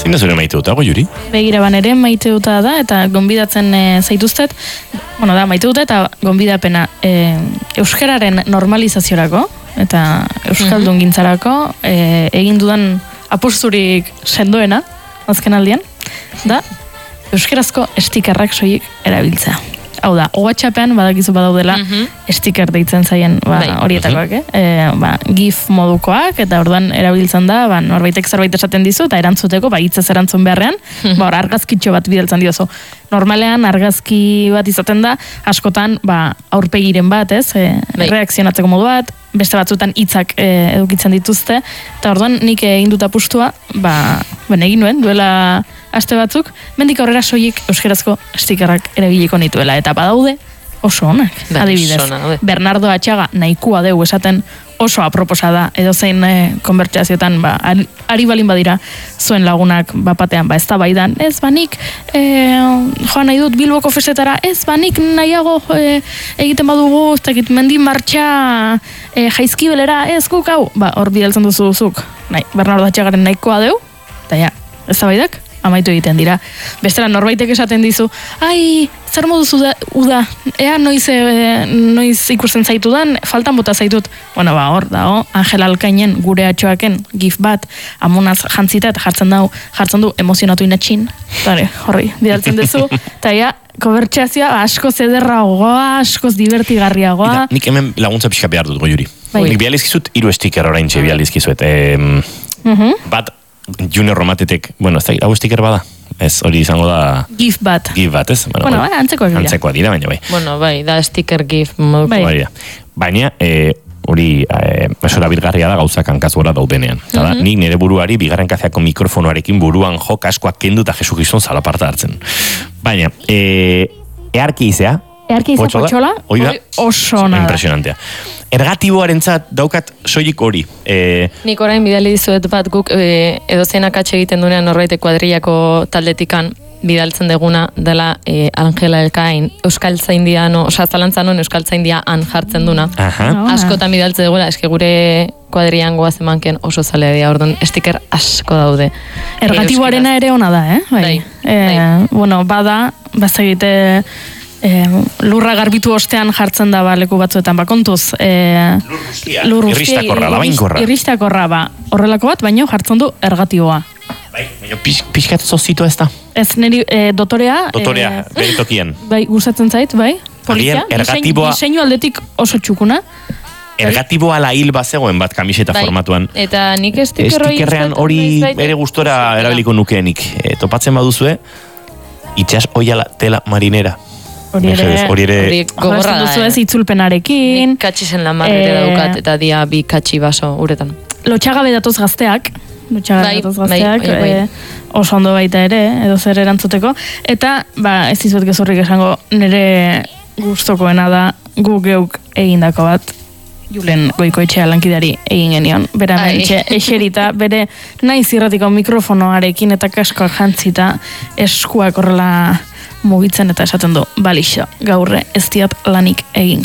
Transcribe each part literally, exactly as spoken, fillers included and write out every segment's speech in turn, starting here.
Zein da zure maite dutago, Juri? Begira ban ere maite duta da, eta gonbidatzen e, zaituztet, bueno, da, maite dute eta gonbidapena e, euskararen normalizaziorako, eta euskaldun gintzarako, e, egin dudan aposturik sendoena, azken aldian, da, euskarazko estikerrak soilik erabiltzea. Hau da, WhatsAppean badakizu badaudela mm-hmm. sticker deitzen zaien ba, horietakoak, eh? E, ba, GIF modukoak, eta orduan erabiltzen da, ba, norbaitek zerbait esaten dizu, eta erantzuteko, ba, hitzez erantzun beharrean, mm-hmm. ba, argazkitxo bat bidaltzen diozu. Normalean, argazki bat izaten da, askotan, ba, aurpegiren bat, ez? E, reakzionatzeko modu bat, beste batzutan hitzak e, edukitzen dituzte, eta orduan nik egin dut apustua, ba, ben egin nuen, duela aste batzuk, mendik aurrera soilik euskerazko stikerrak erabiliko nituela, eta badaude oso onak, da, adibidez. Sona, Bernardo Atxaga nahikoa deu esaten oso aproposa da, edo zein e, konbertsazioetan, ba, ari, ari balin badira zuen lagunak bapatean, ba, ez da baidan, ez banik e, joan nahi dut Bilboko festetara, ez banik nahiago e, egiten badugu, ez dakit mendi martxa e, jaizkibelera, ez guk hau, ba, hor bidaltzen duzu zuk, nahi, Bernardo Atxagaren nahikoa deu, eta ja, ez da baidak? Amaitu egiten dira. Bestela norbaitek esaten dizu, ai, zer moduz uda, uda ea noiz, e, noiz ikusten zaitudan, faltan bota zaitut. Bueno, ba, hor dago, Angel Alkainen gure atxoaken gif bat, amunaz jantzita eta jartzen dau, jartzen du emozionatu inatxin. Tare, horri, bidaltzen duzu. Eta ja, konbertsazioa askoz ederragoa, askoz divertigarriagoa. Ida, nik hemen laguntza pixka behar dut, Juri. Bai. Nik bializkizut, hiru sticker orain txe bializkizuet. E, uh-huh. Bat, Junior Romatetek, bueno, ez da, hau sticker bada? Ez, hori izango da... GIF bat. GIF bat, ez? Bueno, bueno bai, antzekoak dira. Antzekoak dira, baina bai. Bueno, bai, da sticker GIF moduko. Bai. Baina, e, hori, e, eso erabilgarria da gauzak hankazuela daudenean. Eta da, uh-huh. nik nire buruari, bigarren kazeako mikrofonoarekin buruan jo kaskoak kendu eta Jesu Kriston zalaparta hartzen. Baina, e, earki izea, Earki izea potxola, hori oso nada. Impresionantea. Ergatiboarentzat daukat soilik hori. E... Nik orain bidali dizuet bat guk e, edo zenak atxe egiten duenean norbait kuadrillako taldetikan bidaltzen deguna dela e, Angela Elkain euskaltzaindiano, oza, zalantzan hon euskaltzaindia han jartzen duna. No, askotan bidaltzen degula, eske gure kuadrillan goaz emanken oso zale dira, orduan sticker asko daude. Ergatiboarena ere ona da, eh? Bai. Bai. E, bai. Bueno, bada, bazegite... E, lurra garbitu ostean jartzen da ba, leku batzuetan, ba, kontuz e, lur guztia, irristakorra, labainkorra irristakorra, ba, horrelako bat, baino jartzen du ergatiboa. Bai, baina pixkat zozitu ez da? Ez niri e, dotorea dotorea, e, bere tokien bai, gustatzen zait, bai, polizia, ergatiboa... diseinu aldetik oso txukuna. Ergatiboa la hil bat zegoen bat kamiseta bai. Formatuan. Eta nik stikerrean hori ere gustora erabiliko nukeenik. E, topatzen baduzue, itxas oiala tela marinera. Hori ere, hori ere gogorra duzu ez itzulpenarekin. Katxisen lan marrere e... daukat, eta dia bi katxi baso uretan. Lotxagabe datoz gazteak, lotxagabe bai, datoz gazteak, bai, bai, bai. E, oso ondo baita ere, edo zer erantzuteko. Eta, ba, ez dizuet gezurrik esango, nire gustokoena da gu geuk egindako bat, Julen Goikoetxea lankidari egin genion. Bera mentxe, eserita, bere naiz irratiko mikrofonoarekin eta kaskoak jantzita eskuak horrela mugitzen eta esaten du, balixo, gaurre ez diat lanik egingo.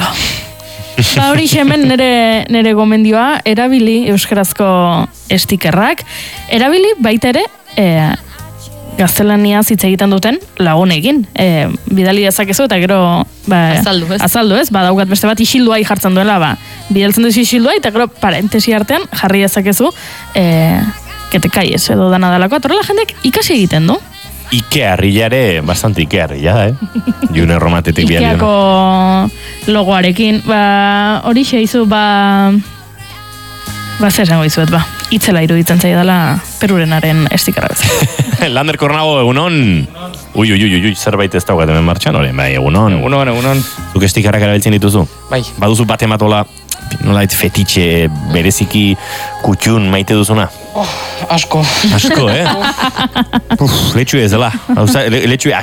Ba hori hemen nire, nire gomendioa, erabili euskarazko stikerrak, erabili baita ere, e, gaztelania hitz egiten duten lagunekin. E, bidali dezakezu eta gero ba, azaldu ez, azaldu ez ba, daukat beste bat isilduai jartzen duela, ba, bidaltzen duzu isilduai eta gero parentesi artean jarri dezakezu e, kete kaiez edo dana dalako, atorrela jendek ikasi egiten du. Ikea harrilare, bastante Ikea harrila, eh? June Romatetik bialion. Ikeako logoarekin, ba, hori xeizu, ba, ba, zer esango izuet, ba, itzela iruditzen zaidala perurenaren stikerra bezala. Lander Kornago, egunon? Ui, ui, ui, ui, zerbait ez daugat hemen martxan, hori, bai, egunon. Egunon, egunon. Zuk stikerrak erabiltzen dituzu? Bai. Baduzu bat ematola, nolait fetitxe, bereziki kutxun maite duzuna? Oh, asko. Asko, eh? Puf, letxue ez dela. Letxue